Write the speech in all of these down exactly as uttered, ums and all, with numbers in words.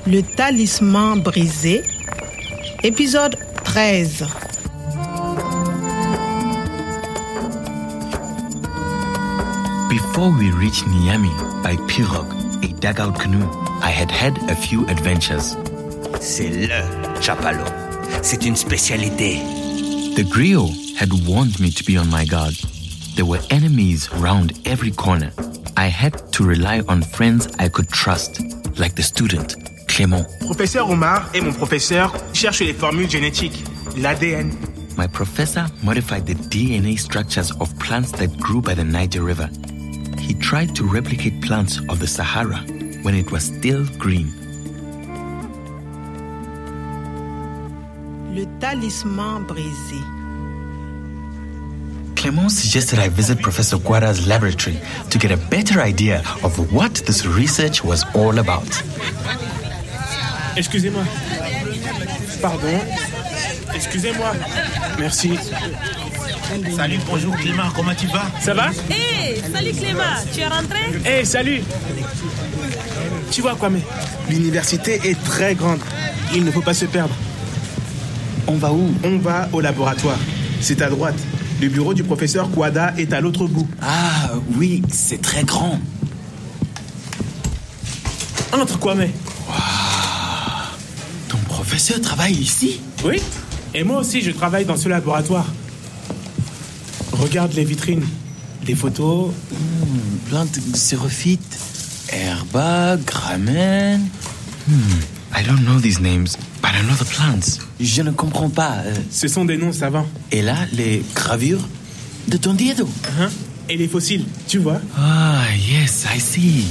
Le talisman brisé, épisode treize. Before we reached Niamey by pirogue, a dugout canoe, I had had a few adventures. C'est le chapalo. C'est une spécialité. The griot had warned me to be on my guard. There were enemies round every corner. I had to rely on friends I could trust, like the student, Clément. Professeur Omar et mon professeur cherchent les formules génétiques, l'A D N. My professor modified the D N A structures of plants that grew by the Niger River. He tried to replicate plants of the Sahara when it was still green. Le talisman brisé. Clément suggested I visit Professor Guada's laboratory to get a better idea of what this research was all about. Excusez-moi. Pardon. Excusez-moi. Merci. Salut, bonjour Clément, comment tu vas? Ça va? Hé, hey, salut Clément, tu es rentré? Hé, hey, salut. Tu vois quoi, mais l'université est très grande. Il ne faut pas se perdre. On va où? On va au laboratoire. C'est à droite. Le bureau du professeur Guada est à l'autre bout. Ah, oui, c'est très grand. Entre quoi, mais wow. Ton professeur travaille ici? Oui, et moi aussi, je travaille dans ce laboratoire. Regarde les vitrines, les photos. Mmh, plantes xérophytes, herba, gramen. Hmm, I don't know these names, but I know the plants. Je ne comprends pas. Euh... Ce sont des noms savants. Et là, les gravures de ton dedo. Hein? Et les fossiles, tu vois? Ah, yes, I see.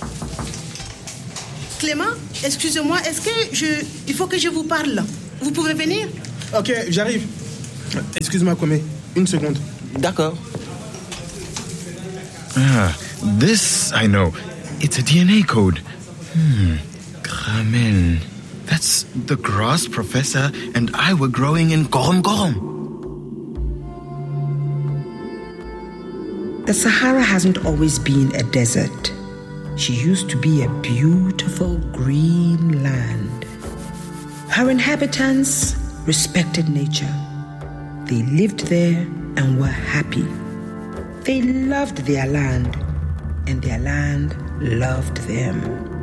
Clément, excusez-moi, est-ce que je... Il faut que je vous parle. Vous pouvez venir? Ok, j'arrive. Excuse-moi, Kwame. Une seconde. D'accord. Ah, this I know. It's a D N A code. Hmm. Gramen. That's the grass professor and I were growing in Gorom Gorom. The Sahara hasn't always been a desert. She used to be a beautiful green land. Her inhabitants respected nature. They lived there and were happy. They loved their land, and their land loved them.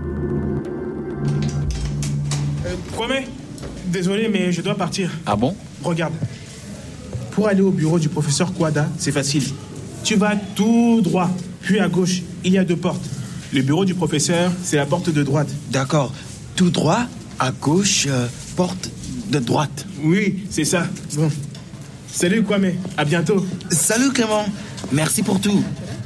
Euh, Kwame, désolé, mais je dois partir. Ah bon? Regarde. Pour aller au bureau du professeur Guada, c'est facile. Tu vas tout droit, puis à gauche, il y a deux portes. Le bureau du professeur, c'est la porte de droite. D'accord. Tout droit, à gauche, euh, porte de droite. Oui, c'est ça. Bon. Salut Kwame, à bientôt. Salut Clément, merci pour tout.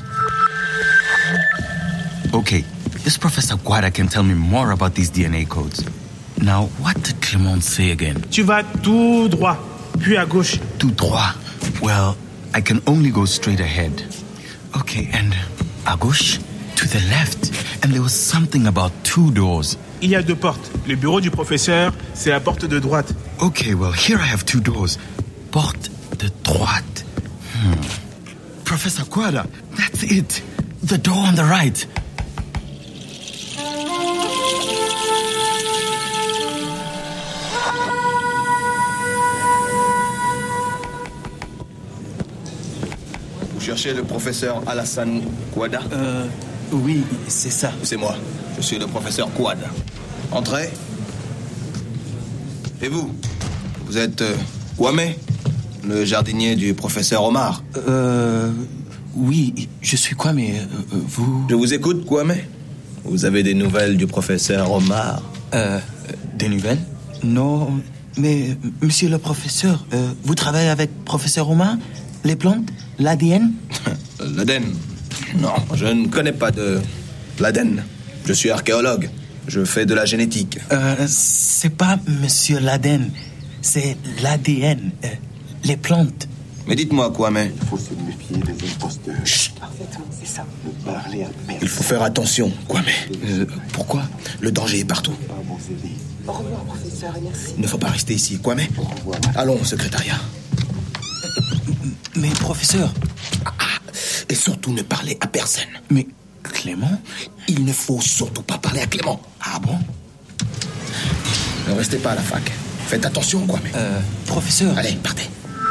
Okay, this Professor Guada can tell me more about these D N A codes. Now, what did Clément say again? Tu vas tout droit, puis à gauche. Tout droit. Well, I can only go straight ahead. Okay, and à gauche, to the left. And there was something about two doors. Il y a deux portes. Le bureau du professeur, c'est la porte de droite. Okay, well, here I have two doors. Porte de droite. Hmm. Professor Guada, that's it. The door on the right. Vous cherchez le professeur Alassane Guada? Euh, oui, c'est ça. C'est moi. Je suis le professeur Guada. Entrez. Et vous? Vous êtes euh, Kwame, le jardinier du professeur Omar? Euh... Oui, je suis Kwame. Euh, vous... Je vous écoute, Kwame. Vous avez des nouvelles du professeur Omar? Euh... Des nouvelles? Non... Mais, monsieur le professeur, euh, vous travaillez avec professeur Omar? Les plantes? L'A D N? L'A D N? Non, je ne connais pas de l'A D N. Je suis archéologue. Je fais de la génétique. Euh, c'est pas monsieur l'A D N. C'est l'A D N. Euh, les plantes. Mais dites-moi, Kwame. Il faut se méfier des imposteurs. Chut. Parfaitement, c'est ça. Ne parlez à personne. Il faut faire attention, Kwame. Euh, pourquoi? Le danger est partout. Au revoir, professeur, et merci. Il ne faut pas rester ici, Kwame. Au revoir. Allons au secrétariat. Mais professeur... Ah, et surtout ne parlez à personne. Mais Clément? Il ne faut surtout pas parler à Clément. Ah bon? Ne restez pas à la fac. Faites attention, quoi, mais... Euh, professeur... Allez, partez.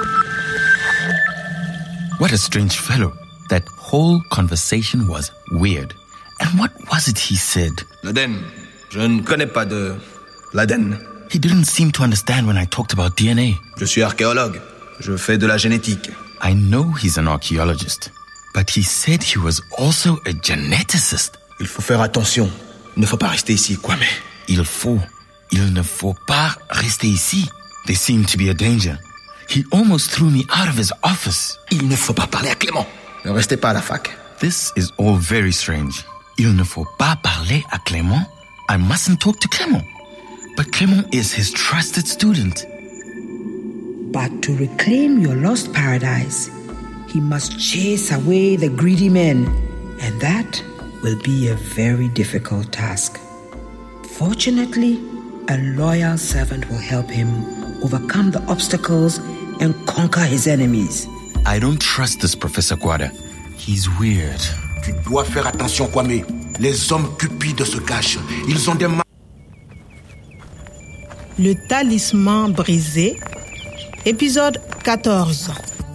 What a strange fellow. That whole conversation was weird. And what was it he said? L'A D N. Je ne connais pas de... l'A D N. He didn't seem to understand when I talked about D N A. Je suis archéologue. Je fais de la génétique. I know he's an archaeologist, but he said he was also a geneticist. Il faut faire attention. Il ne faut pas rester ici, quoi, mais... Il faut. Il ne faut pas rester ici. They seem to be a danger. He almost threw me out of his office. Il ne faut pas parler à Clément. Ne restez pas à la fac. This is all very strange. Il ne faut pas parler à Clément. I mustn't talk to Clément. But Clément is his trusted student. But to reclaim your lost paradise, he must chase away the greedy men, and that will be a very difficult task. Fortunately, a loyal servant will help him overcome the obstacles and conquer his enemies. I don't trust this Professor Quada. He's weird. Tu dois faire attention, Kwame. Les hommes cupides se cachent. Ils ont des mains. Le talisman brisé, épisode quatorze.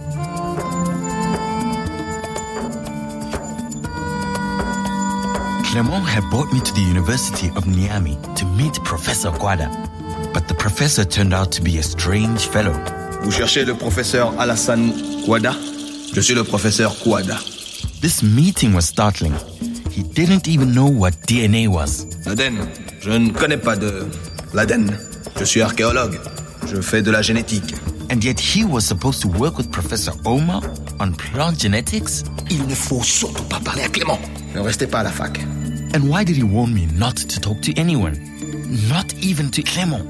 Clément had brought me to the University of Niamey to meet Professor Quada. But the professor turned out to be a strange fellow. Vous cherchez le professeur Alassane Quada? Je suis le professeur Quada. This meeting was startling. He didn't even know what D N A was. L'A D N. Je ne connais pas de... l'A D N. Je suis archéologue. Je fais de la génétique. And yet he was supposed to work with Professor Omar on plant genetics? Il ne faut surtout pas parler à Clément. Ne restez pas à la fac. And why did he warn me not to talk to anyone? Not even to Clément.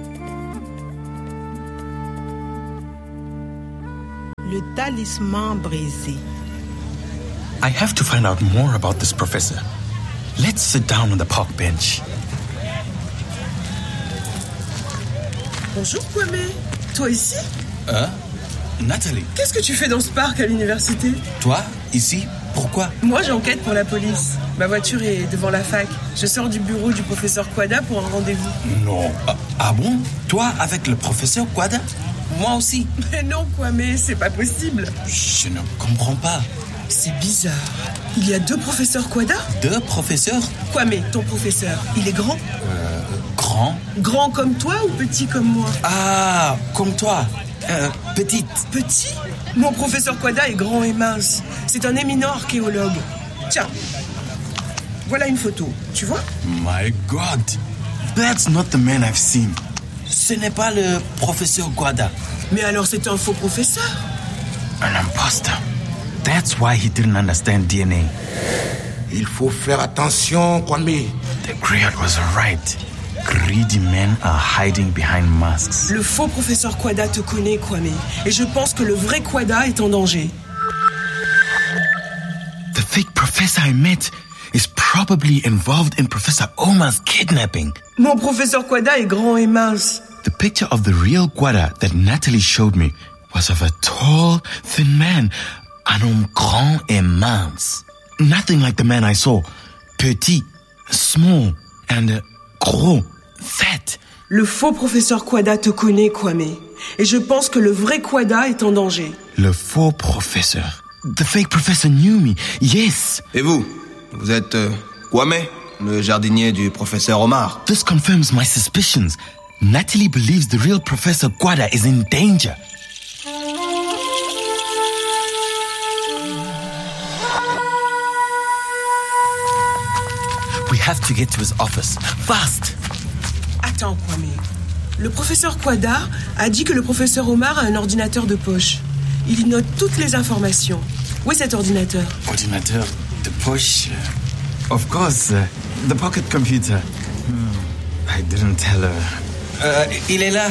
Le talisman brisé. I have to find out more about this professor. Let's sit down on the park bench. Bonjour, Kwame. Toi ici? Hein? Nathalie? Qu'est-ce que tu fais dans ce parc à l'université? Toi, ici? Pourquoi? Moi, j'enquête pour la police. Ma voiture est devant la fac. Je sors du bureau du professeur Quada pour un rendez-vous. Non. Ah, ah bon? Toi avec le professeur Quada? Moi aussi. Mais non, Kwame, c'est pas possible. Je ne comprends pas. C'est bizarre. Il y a deux professeurs Quada? Deux professeurs? Kwame, ton professeur, il est grand? Euh, grand? Grand comme toi ou petit comme moi? Ah, comme toi. Euh, petite. Petit? Mon professeur Quada est grand et mince. C'est un éminent archéologue. Tiens, voilà une photo. Tu vois? My God, that's not the man I've seen. Ce n'est pas le professeur Quada. Mais alors c'est un faux professeur? An imposter. That's why he didn't understand D N A. Il faut faire attention, Kwame. The Griot was right. Greedy men are hiding behind masks. Le faux professeur Quada te connaît, Kwame. Et je pense que le vrai Quada est en danger. The fake professor I met is probably involved in Professor Omar's kidnapping. Mon professeur Quada est grand et mince. The picture of the real Quada that Natalie showed me was of a tall, thin man. Un homme grand et mince. Nothing like the man I saw. Petit, small, and uh, gros, fat. Le faux professeur Quada te connaît, Kwame. Et je pense que le vrai Quada est en danger. Le faux professeur. The fake professor knew me. Yes. Et vous? Vous êtes euh, Kwame, le jardinier du professeur Omar. This confirms my suspicions. Natalie believes the real Professor Quada is in danger. We have to get to his office. Fast! Attends, Kwame. Le professeur Quada a dit que le professeur Omar a un ordinateur de poche. Il y note toutes les informations. Où est cet ordinateur? Ordinateur de poche? Of course, uh, the pocket computer. Hmm. I didn't tell her. Euh, il est là.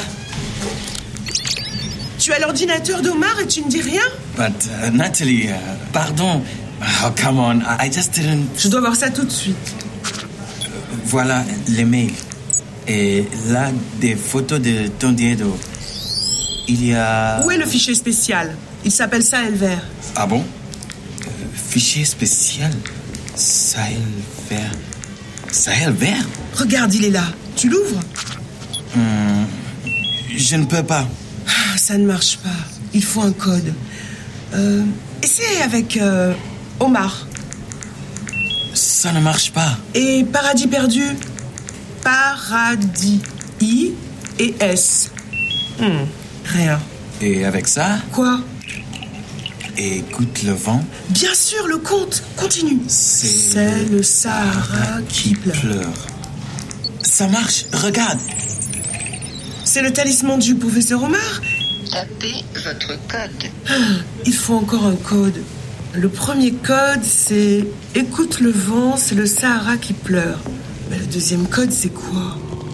Tu as l'ordinateur d'Omar et tu ne dis rien? But, uh, Nathalie, uh, pardon. Oh, come on, I just didn't... Je dois voir ça tout de suite. Voilà les mails. Et là, des photos de ton dedo. Il y a... Où est le fichier spécial? Il s'appelle Sahel Vert. Ah bon? euh, Fichier spécial? Sahel Vert. Sahel Vert? Regarde, il est là. Tu l'ouvres? Hum, je ne peux pas. Ah, ça ne marche pas. Il faut un code. Euh, essayez avec euh, Omar. Ça ne marche pas. Et Paradis perdu. Paradis. I et S. Hmm, rien. Et avec ça? Quoi? Écoute le vent. Bien sûr, le conte. Continue. C'est, C'est le Sahara qui pleure. pleure. Ça marche, regarde. C'est le talisman du professeur Omar? Tapez votre code. Ah, il faut encore un code. Le premier code, c'est « Écoute le vent, c'est le Sahara qui pleure ». Mais le deuxième code, c'est quoi?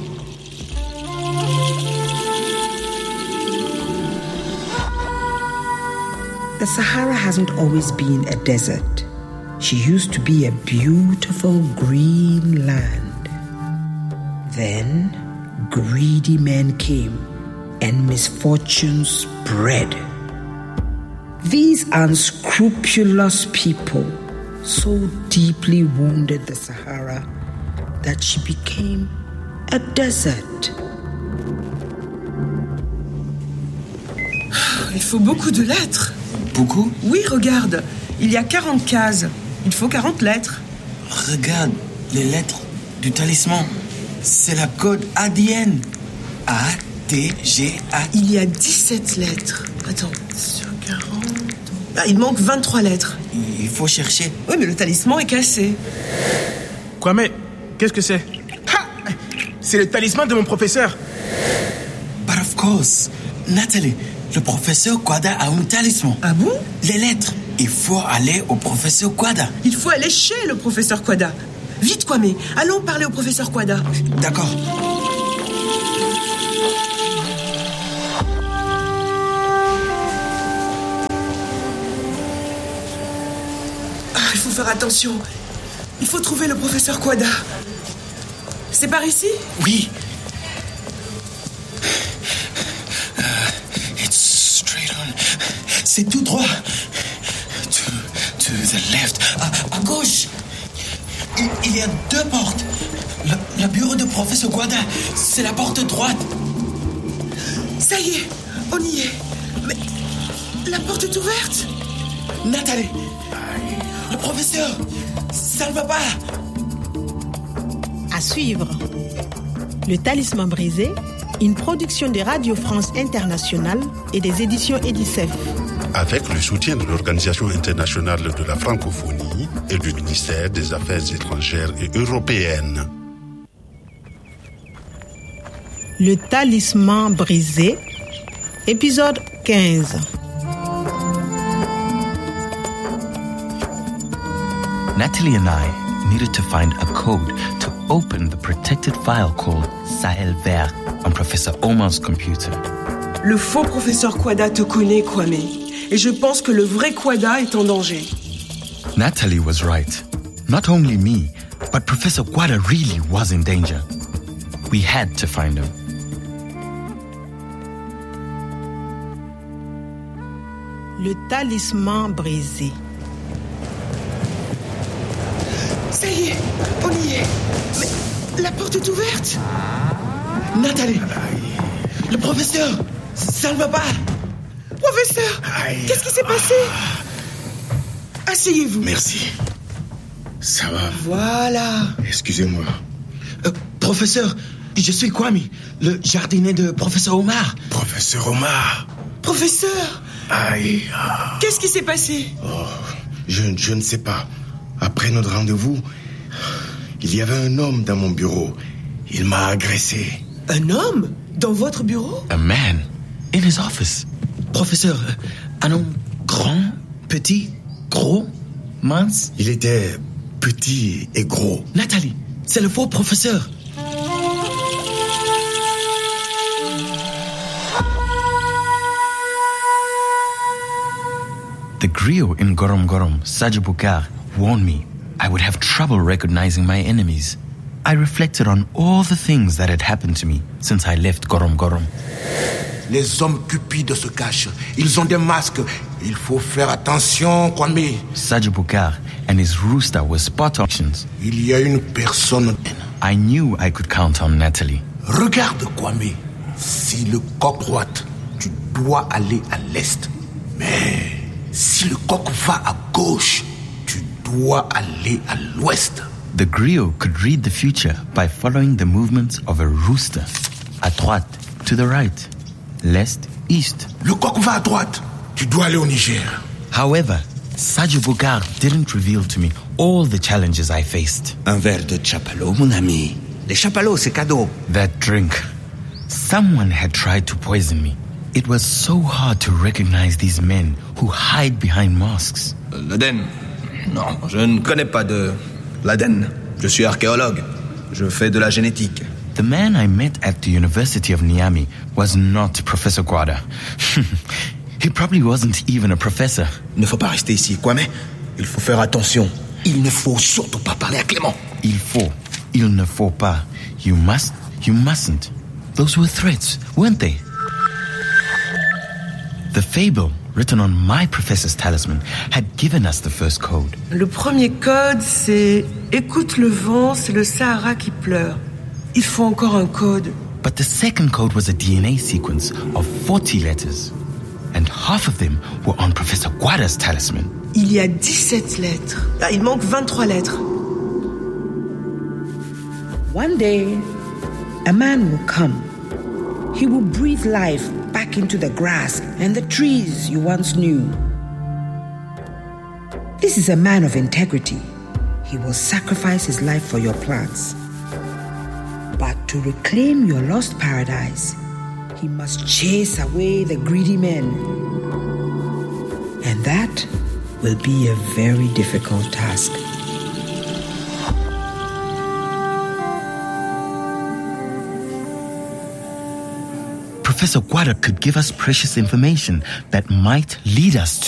The Sahara hasn't always been a desert. She used to be a beautiful green land. Then, greedy men came and misfortune spread. These unscrupulous people so deeply wounded the Sahara that she became a desert. Il faut beaucoup de lettres. Beaucoup? Oui, regarde. Il y a quarante cases. Il faut quarante lettres. Regarde les lettres du talisman. C'est la code A D N. A, T, G, A. Il y a dix-sept lettres. Attends, sur quarante... Ah, il manque vingt-trois lettres. Il faut chercher. Oui, mais le talisman est cassé. Quoi, mais qu'est-ce que c'est? Ha! C'est le talisman de mon professeur. But of course. Nathalie, le professeur Quada a un talisman. Ah bon? Les lettres. Il faut aller au professeur Quada. Il faut aller chez le professeur Quada. Vite, Kwame. Allons parler au professeur Quada. D'accord. Ah, il faut faire attention. Il faut trouver le professeur Quada. C'est par ici? Oui. Uh, it's straight on. C'est tout droit. To, to the left. À, à gauche. Il, il y a deux portes. Le, le bureau du professeur Quada, c'est la porte droite. Ça y est, on y est. Mais la porte est ouverte. Nathalie, le professeur, ça ne va pas. À suivre. Le Talisman brisé, une production de Radio France Internationale et des éditions Edicef. Avec le soutien de l'Organisation internationale de la francophonie et du ministère des Affaires étrangères et européennes. Le Talisman brisé, épisode quinze. Natalie and I needed to find a code to open the protected file called Sahel Vert on Professor Omar's computer. Le faux professeur Quada te connaît, Kwame. Et je pense que le vrai Quada est en danger. Natalie was right. Not only me, but Professor Quada really was in danger. We had to find him. Le Talisman brisé. Ça y est, on y est. Mais la porte est ouverte. Nathalie, le professeur, ça ne va pas. Professeur, qu'est-ce qui s'est passé? Asseyez-vous. Merci. Ça va? Voilà. Excusez-moi. Euh, professeur, je suis Kwame, le jardinier de professeur Omar. Professeur Omar. Professeur. Aïe. Ah. Qu'est-ce qui s'est passé? Oh, je, je ne sais pas. Après notre rendez-vous, il y avait un homme dans mon bureau. Il m'a agressé. Un homme? Dans votre bureau? A man in his office. Professeur, un homme grand, petit, gros, mince? Il était petit et gros. Nathalie, c'est le faux professeur. The griot in Gorom Gorom, Sajibukar, warned me I would have trouble recognizing my enemies. I reflected on all the things that had happened to me since I left Gorom Gorom. Les hommes cupides se cachent. Ils ont des masques. Il faut faire attention, Kwame. Sajibukar and his rooster were spot options. Il y a une personne. I knew I could count on Natalie. Regarde, Kwame. Si le coq droite, tu dois aller à l'est. Mais si le coq va à gauche, tu dois aller à l'ouest. The griot could read the future by following the movements of a rooster. À droite, to the right. L'est, east. Le coq va à droite. Tu dois aller au Niger. However, Sadio Bougar didn't reveal to me all the challenges I faced. Un verre de chapalot, mon ami. Les chapelots, c'est cadeau. That drink. Someone had tried to poison me. It was so hard to recognize these men who hide behind masks. L'Aden? Non, je ne connais pas de l'Aden. Je suis archéologue. Je fais de la génétique. The man I met at the University of Niamey was not Professor Guada. He probably wasn't even a professor. Il ne faut pas rester ici, Kwame. Il faut faire attention. Il ne faut surtout pas parler à Clément. Il faut. Il ne faut pas. You must. You mustn't. Those were threats, weren't they? The fable written on my professor's talisman had given us the first code. Le premier code, c'est « Écoute le vent, c'est le Sahara qui pleure ». Il faut encore un code. But the second code was a D N A sequence of forty letters. And half of them were on Professor Guada's talisman. Il y a dix-sept lettres. Ah, il manque vingt-trois lettres. One day, a man will come. He will breathe life back into the grass and the trees you once knew. This is a man of integrity. He will sacrifice his life for your plants. But to reclaim your lost paradise, he must chase away the greedy men. And that will be a very difficult task. Professor Guada could give us precious information that might lead us